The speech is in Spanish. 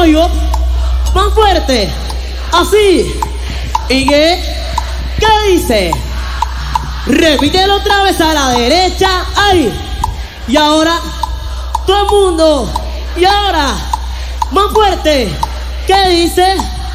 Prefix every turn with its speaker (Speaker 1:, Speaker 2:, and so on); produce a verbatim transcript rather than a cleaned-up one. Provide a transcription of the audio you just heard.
Speaker 1: oigo. Más fuerte. Así. ¿Y qué? ¿Qué dice? Repítelo otra vez a la derecha. Ahí. Y ahora, todo el mundo. Y ahora, más fuerte. ¿Qué dice?